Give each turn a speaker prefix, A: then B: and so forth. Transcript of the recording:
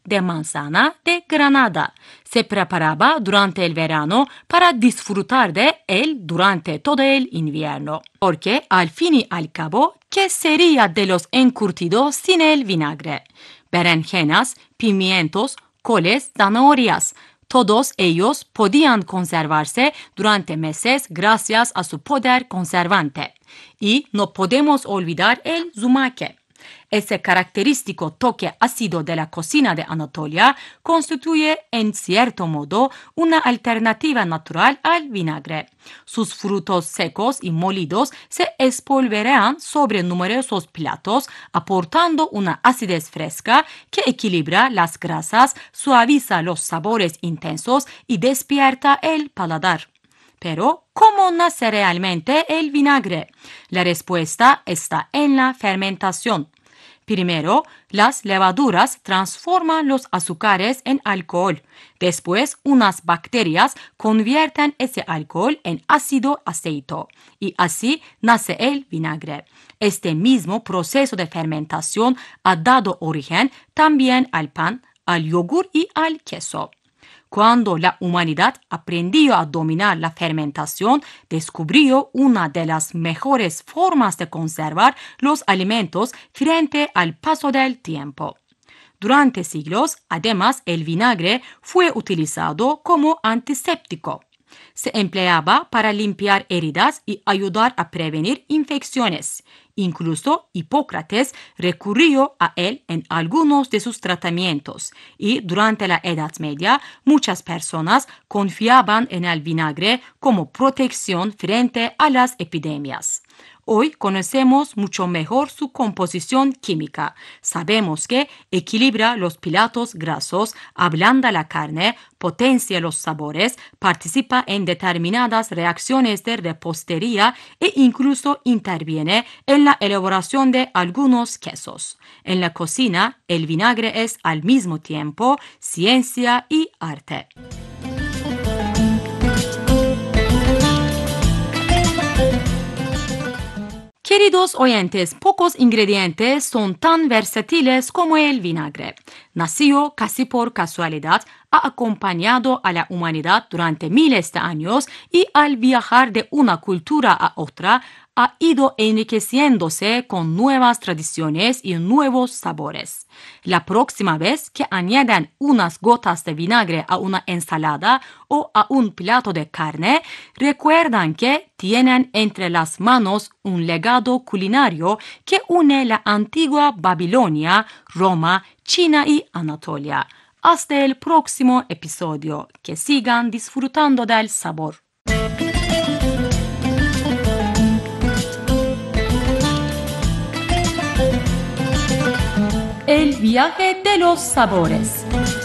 A: de manzana de Granada. Se preparaba durante el verano para disfrutar de él durante todo el invierno. Porque al fin y al cabo, ¿qué sería de los encurtidos sin el vinagre? Berenjenas, pimientos, coles, zanahorias. Todos ellos podían conservarse durante meses gracias a su poder conservante. Y no podemos olvidar el zumaque. Ese característico toque ácido de la cocina de Anatolia constituye, en cierto modo, una alternativa natural al vinagre. Sus frutos secos y molidos se espolvorean sobre numerosos platos, aportando una acidez fresca que equilibra las grasas, suaviza los sabores intensos y despierta el paladar. Pero, ¿cómo nace realmente el vinagre? La respuesta está en la fermentación. Primero, las levaduras transforman los azúcares en alcohol. Después, unas bacterias convierten ese alcohol en ácido acético. Y así nace el vinagre. Este mismo proceso de fermentación ha dado origen también al pan, al yogur y al queso. Cuando la humanidad aprendió a dominar la fermentación, descubrió una de las mejores formas de conservar los alimentos frente al paso del tiempo. Durante siglos, además, el vinagre fue utilizado como antiséptico. Se empleaba para limpiar heridas y ayudar a prevenir infecciones. Incluso Hipócrates recurrió a él en algunos de sus tratamientos y durante la Edad Media muchas personas confiaban en el vinagre como protección frente a las epidemias. Hoy conocemos mucho mejor su composición química. Sabemos que equilibra los platos grasos, ablanda la carne, potencia los sabores, participa en determinadas reacciones de repostería e incluso interviene en la elaboración de algunos quesos. En la cocina, el vinagre es al mismo tiempo ciencia y arte. Queridos oyentes, pocos ingredientes son tan versátiles como el vinagre. Nació casi por casualidad, ha acompañado a la humanidad durante miles de años y al viajar de una cultura a otra, ha ido enriqueciéndose con nuevas tradiciones y nuevos sabores. La próxima vez que añadan unas gotas de vinagre a una ensalada o a un plato de carne, recuerdan que tienen entre las manos un legado culinario que une la antigua Babilonia, Roma, China y Anatolia. Hasta el próximo episodio. Que sigan disfrutando del sabor. El viaje de los sabores.